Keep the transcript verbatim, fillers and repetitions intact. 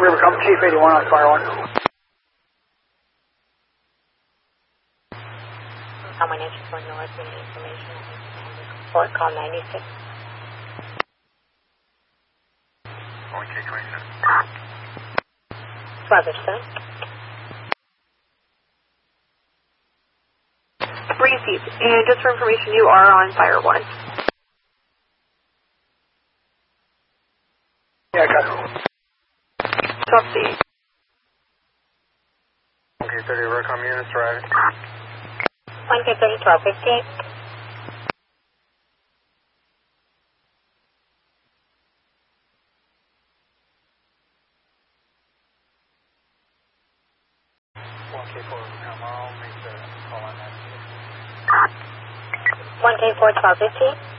Rivercom, Chief eighty-one on Fire one. Someone interested for North, we need information. Report, call ninety-six. Going K twenty-six. Brother, sir. Receive. And just for information, you are on Fire one. Yeah, I got it. twelve C. one K thirty Rivercom units arriving. one K thirty, twelve fifty. one K four Rivercom, I'll make the call on that. one K four, twelve fifty.